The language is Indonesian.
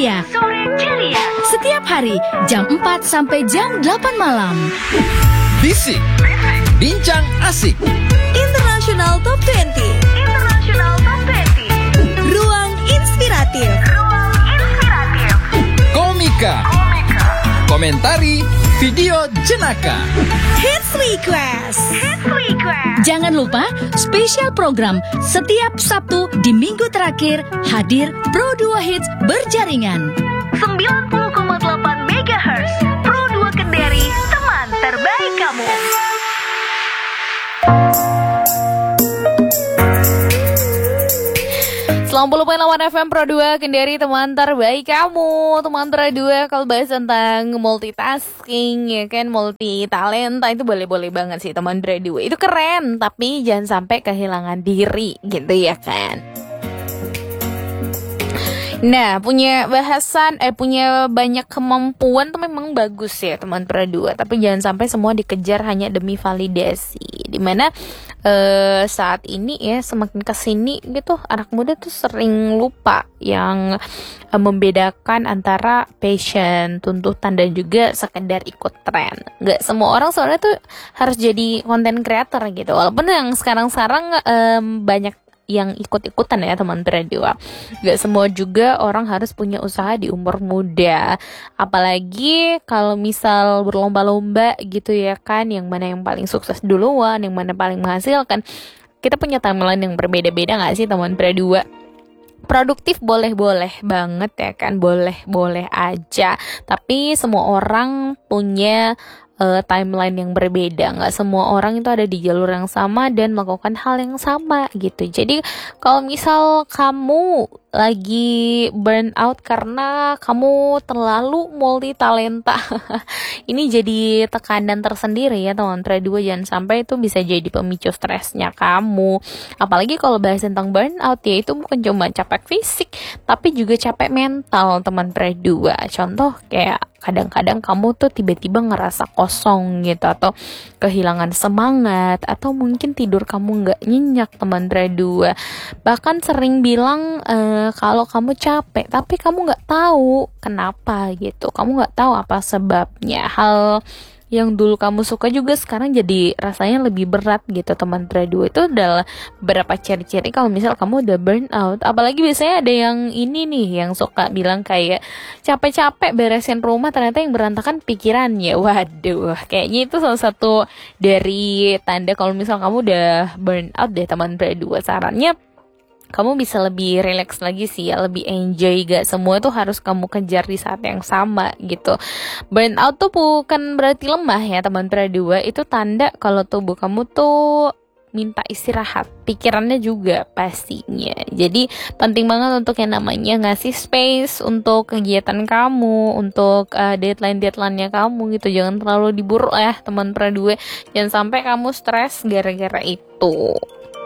ceria. Setiap hari jam 4 sampai jam 8 malam. Bisik, bincang asik. International Top 20. Ruang inspiratif. Komika. Komentari video jenaka. Hits Request. Jangan lupa spesial program setiap Sabtu di minggu terakhir hadir Pro 2 Hits berjaringan 90,8 MHz. Pro 2 Kendari, teman terbaik kamu. Selamat 80.8 FM Pro 2 Kendari, teman terbaik kamu. Teman Pro 2 kalau bahas tentang multitasking ya kan, multi talenta itu boleh-boleh banget sih teman Pro 2. Itu keren, tapi jangan sampai kehilangan diri gitu ya kan. Nah, punya banyak kemampuan tuh memang bagus ya teman Pro 2, tapi jangan sampai semua dikejar hanya demi validasi. Dimana saat ini ya semakin kesini gitu anak muda tuh sering lupa yang membedakan antara passion, tuntutan dan juga sekedar ikut tren. Gak semua orang soalnya tuh harus jadi content creator gitu. Walaupun yang sekarang banyak yang ikut-ikutan ya teman radio. Gak semua juga orang harus punya usaha di umur muda. Apalagi kalau misal berlomba-lomba gitu ya kan, yang mana yang paling sukses duluan, yang mana paling menghasilkan. Kita punya timeline yang berbeda-beda gak sih teman radio? Produktif boleh-boleh banget ya kan, boleh-boleh aja. Tapi semua orang punya timeline yang berbeda. Nggak semua orang itu ada di jalur yang sama dan melakukan hal yang sama gitu. Jadi kalau misal kamu lagi burn out karena kamu terlalu multi talenta, ini jadi tekanan tersendiri ya teman radio. Jangan sampai itu bisa jadi pemicu stresnya kamu. Apalagi kalau bahas tentang burnout ya, itu bukan cuma capek fisik tapi juga capek mental teman radio. Contoh kayak kadang-kadang kamu tuh tiba-tiba ngerasa kosong gitu, atau kehilangan semangat, atau mungkin tidur kamu nggak nyenyak teman radio. Bahkan sering bilang kalau kamu capek tapi kamu nggak tahu kenapa gitu, kamu nggak tahu apa sebabnya. Hal yang dulu kamu suka juga sekarang jadi rasanya lebih berat gitu teman radio. Itu adalah beberapa ciri-ciri kalau misal kamu udah burn out. Apalagi biasanya ada yang ini nih, yang suka bilang kayak capek-capek beresin rumah ternyata yang berantakan pikirannya. Waduh, kayaknya itu salah satu dari tanda kalau misal kamu udah burn out deh teman radio. Sarannya kamu bisa lebih relax lagi sih ya, lebih enjoy. Gak semua tuh harus kamu kejar di saat yang sama gitu. Burnout tuh bukan berarti lemah ya teman Pro 2. Itu tanda kalau tubuh kamu tuh minta istirahat, pikirannya juga pastinya. Jadi penting banget untuk yang namanya ngasih space untuk kegiatan kamu, untuk deadline-deadline-nya kamu gitu. Jangan terlalu diburu ya teman Pro 2. Jangan sampai kamu stres gara-gara itu.